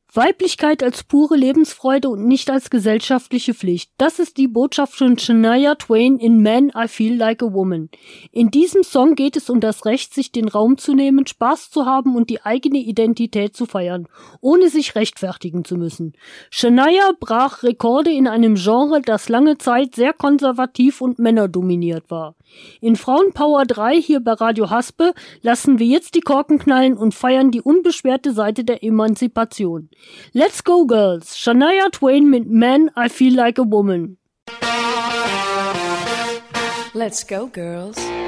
Weiblichkeit als pure Lebensfreude und nicht als gesellschaftliche Pflicht. Das ist die Botschaft von Shania Twain in Man, I Feel Like a Woman. In diesem Song geht es um das Recht, sich den Raum zu nehmen, Spaß zu haben und die eigene Identität zu feiern, ohne sich rechtfertigen zu müssen. Shania brach Rekorde in einem Genre, das lange Zeit sehr konservativ und männerdominiert war. In Frauenpower 3 hier bei Radio Haspe lassen wir jetzt die Korken knallen und feiern die unbeschwerte Seite der Emanzipation. Let's go, Girls! Shania Twain mit Man, I Feel Like a Woman. Let's go, girls.